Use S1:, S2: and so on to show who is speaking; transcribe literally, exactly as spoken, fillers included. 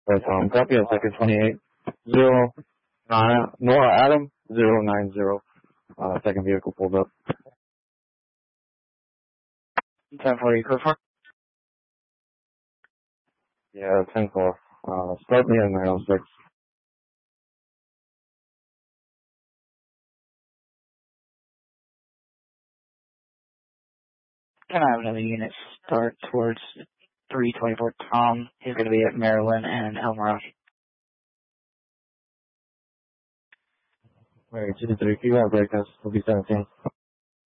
S1: But um, copy of second twenty-eight, zero, nine, Nora Adam, zero nine zero. Uh, second vehicle pulled up.
S2: ten forty, confirm.
S1: Yeah, ten four. Uh, start me at nine oh six.
S2: Can I have another unit start towards three twenty-four Tom? He's going to be at Maryland and El Mirage.
S1: Alright, two to three, you have breakouts, will be seventeen.